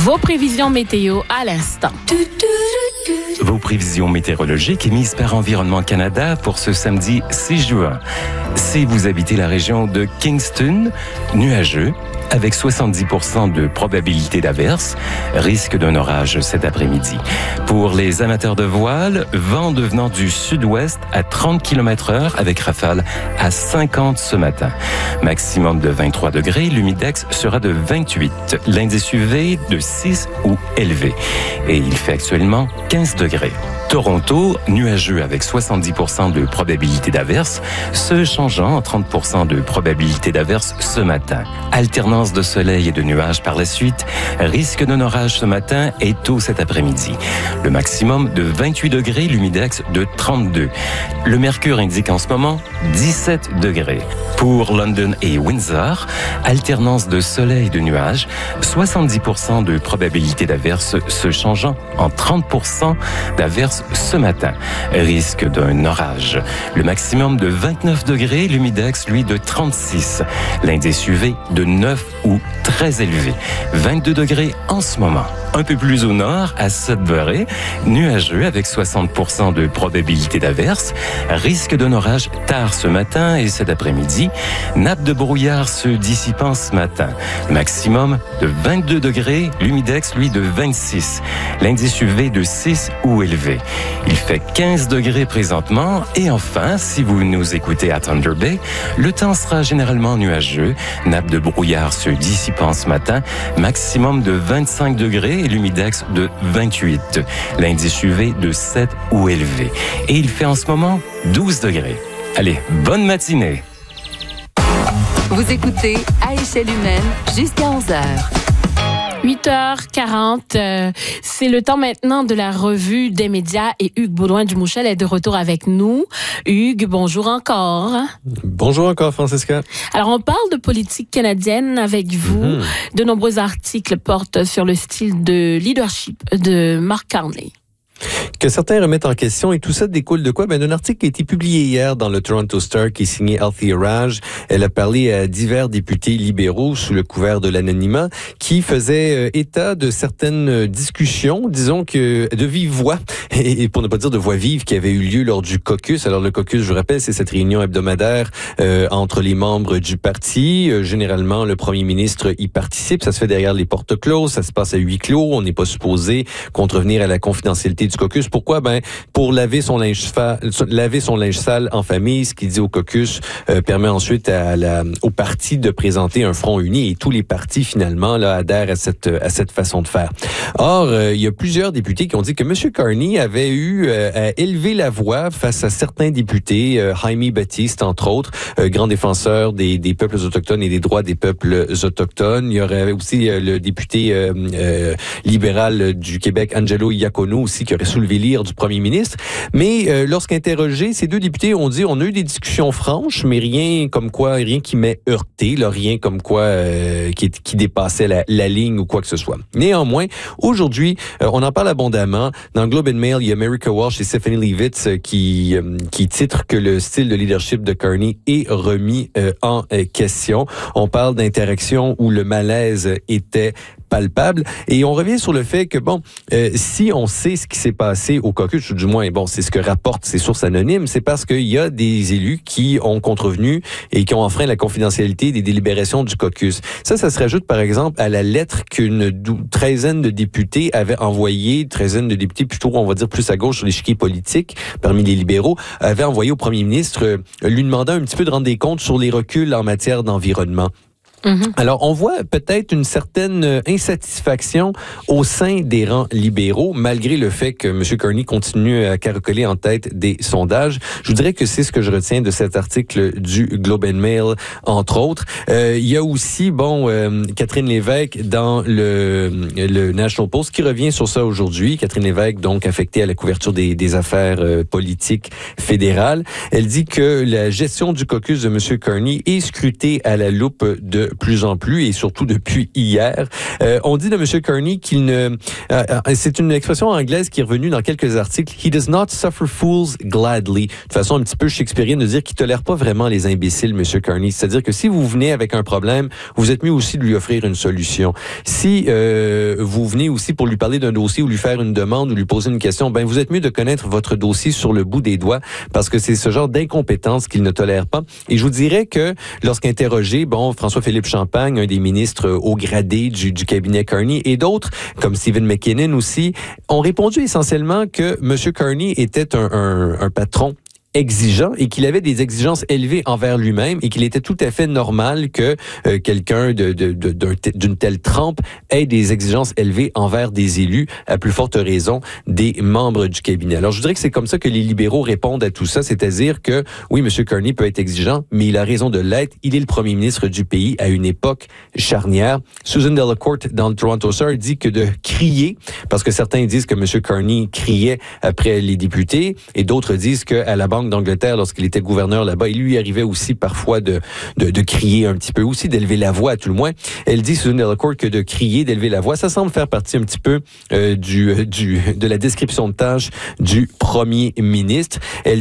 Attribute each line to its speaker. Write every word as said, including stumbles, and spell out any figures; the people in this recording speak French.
Speaker 1: Vos prévisions météo à l'instant.
Speaker 2: Vos prévisions météorologiques émises par Environnement Canada pour ce samedi six juin. Si vous habitez la région de Kingston, nuageux, avec soixante-dix pour cent de probabilité d'averse, risque d'un orage cet après-midi. Pour les amateurs de voile, vent devenant du sud-ouest à trente kilomètres heure avec rafale à cinquante ce matin. Maximum de vingt-trois degrés, l'humidex sera de vingt-huit. L'indice U V de six ou élevé. Et il fait actuellement quinze degrés. Toronto, nuageux avec soixante-dix pour cent de probabilité d'averse, se changeant en trente pour cent de probabilité d'averse ce matin. Alternance de soleil et de nuages par la suite, risque d'un orage ce matin et tôt cet après-midi. Le maximum de vingt-huit degrés, l'humidex de trente-deux. Le mercure indique en ce moment dix-sept degrés. Pour London et Windsor, alternance de soleil et de nuages, soixante-dix pour cent de probabilité d'averse se changeant en trente pour cent d'averse ce matin. Risque d'un orage. Le maximum de vingt-neuf degrés, l'humidex, lui, de trente-six. L'indice U V de neuf ou très élevé. vingt-deux degrés en ce moment. Un peu plus au nord, à Sudbury, nuageux avec soixante pour cent de probabilité d'averse. Risque d'un orage tard ce matin et cet après-midi. Nappe de brouillard se dissipant ce matin. Maximum de vingt-deux degrés, l'humidex, lui, de vingt-six. L'indice U V de six ou élevé. Il fait quinze degrés présentement. Et enfin, si vous nous écoutez à Thunder Bay, le temps sera généralement nuageux. Nappe de brouillard se dissipant ce matin. Maximum de vingt-cinq degrés et l'humidex de vingt-huit. L'indice U V de sept ou élevé. Et il fait en ce moment douze degrés. Allez, bonne matinée!
Speaker 3: Vous écoutez À échelle humaine jusqu'à onze heures.
Speaker 1: huit heures quarante, euh, c'est le temps maintenant de la revue des médias et Hugues Baudouin-Dumouchel est de retour avec nous. Hugues, bonjour encore.
Speaker 4: Bonjour encore, Francisca.
Speaker 1: Alors, on parle de politique canadienne avec vous. Mm-hmm. De nombreux articles portent sur le style de leadership de Mark Carney.
Speaker 4: Que certains remettent en question, et tout ça découle de quoi? Ben, d'un article qui a été publié hier dans le Toronto Star, qui est signé Althea Raj. Elle a parlé à divers députés libéraux sous le couvert de l'anonymat, qui faisaient état de certaines discussions, disons que de vive voix, et pour ne pas dire de voix vive, qui avait eu lieu lors du caucus. Alors le caucus, je vous rappelle, c'est cette réunion hebdomadaire euh, entre les membres du parti. Euh, généralement, le premier ministre y participe. Ça se fait derrière les portes closes, ça se passe à huis clos. On n'est pas supposé contrevenir à la confidentialité du caucus. Pourquoi? Ben, pour laver son linge fa- laver son linge sale en famille, ce qui dit au caucus euh, permet ensuite à la, au parti de présenter un front uni, et tous les partis finalement là adhèrent à cette à cette façon de faire. Or, euh, il y a plusieurs députés qui ont dit que M. Carney avait eu euh, à élever la voix face à certains députés, euh, Jaime Baptiste entre autres, euh, grand défenseur des, des peuples autochtones et des droits des peuples autochtones. Il y aurait aussi euh, le député euh, euh, libéral du Québec, Angelo Iacono aussi, qui aurait soulevé l'ire du premier ministre. Mais euh, lorsqu'interrogés, ces deux députés ont dit on a eu des discussions franches, mais rien comme quoi, rien qui m'ait heurté, là, rien comme quoi euh, qui, qui dépassait la, la ligne ou quoi que ce soit. Néanmoins, aujourd'hui, euh, on en parle abondamment. Dans le Globe and Mail, il y a America Walsh et Stephanie Levitz euh, qui, euh, qui titrent que le style de leadership de Carney est remis euh, en euh, question. On parle d'interaction où le malaise était palpable. Et on revient sur le fait que, bon, euh, si on sait ce qui s'est passé au caucus, ou du moins, bon, c'est ce que rapportent ces sources anonymes, c'est parce qu'il y a des élus qui ont contrevenu et qui ont enfreint la confidentialité des délibérations du caucus. Ça, ça se rajoute, par exemple, à la lettre qu'une dou- treizaine de députés avaient envoyée, treizaine de députés plutôt, on va dire, plus à gauche sur l'échiquier politique, parmi les libéraux, avaient envoyé au premier ministre, euh, lui demandant un petit peu de rendre des comptes sur les reculs en matière d'environnement. Mm-hmm. Alors, on voit peut-être une certaine insatisfaction au sein des rangs libéraux, malgré le fait que M. Carney continue à caracoler en tête des sondages. Je vous dirais que c'est ce que je retiens de cet article du Globe and Mail, entre autres. Euh, il y a aussi, bon, euh, Catherine Lévesque dans le, le National Post qui revient sur ça aujourd'hui. Catherine Lévesque, donc, affectée à la couverture des, des affaires euh, politiques fédérales. Elle dit que la gestion du caucus de M. Carney est scrutée à la loupe de de plus en plus et surtout depuis hier. Euh, on dit de M. Carney qu'il ne... Euh, c'est une expression anglaise qui est revenue dans quelques articles. He does not suffer fools gladly. De façon un petit peu shakespearienne de dire qu'il tolère pas vraiment les imbéciles, M. Carney. C'est-à-dire que si vous venez avec un problème, vous êtes mieux aussi de lui offrir une solution. Si euh, vous venez aussi pour lui parler d'un dossier ou lui faire une demande ou lui poser une question, ben vous êtes mieux de connaître votre dossier sur le bout des doigts parce que c'est ce genre d'incompétence qu'il ne tolère pas. Et je vous dirais que lorsqu'interrogé, bon, François-Philippe Champagne, un des ministres haut gradés du, du cabinet Carney et d'autres, comme Stephen McKinnon aussi, ont répondu essentiellement que M. Carney était un, un, un patron exigeant et qu'il avait des exigences élevées envers lui-même et qu'il était tout à fait normal que euh, quelqu'un de, de, de, d'un, d'une telle trempe ait des exigences élevées envers des élus, à plus forte raison des membres du cabinet. Alors, je dirais que c'est comme ça que les libéraux répondent à tout ça, c'est-à-dire que, oui, M. Carney peut être exigeant, mais il a raison de l'être. Il est le premier ministre du pays à une époque charnière. Susan Delacourt, dans le Toronto Star, dit que de crier, parce que certains disent que M. Carney criait après les députés, et d'autres disent qu'à la Banque d'Angleterre, lorsqu'il était gouverneur là-bas, il lui arrivait aussi parfois de, de, de crier un petit peu, aussi d'élever la voix à tout le moins. Elle dit, Susan Delacourt, que de crier, d'élever la voix, ça semble faire partie un petit peu euh, du, du, de la description de tâche du premier ministre. Elle